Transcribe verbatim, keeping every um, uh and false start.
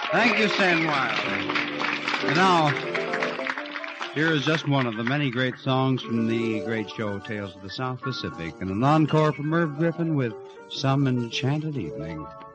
Thank you, Stan Wild. And now, here is just one of the many great songs from the great show Tales of the South Pacific, and an encore from Merv Griffin with Some Enchanted Evening.